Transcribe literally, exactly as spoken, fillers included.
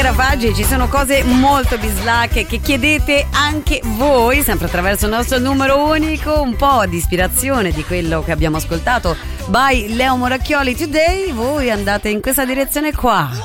Chiara Faggi, ci sono cose molto bislacche che chiedete anche voi, sempre attraverso il nostro numero unico, un po' di ispirazione di quello che abbiamo ascoltato by Leo Moracchioli Today. Voi andate in questa direzione qua.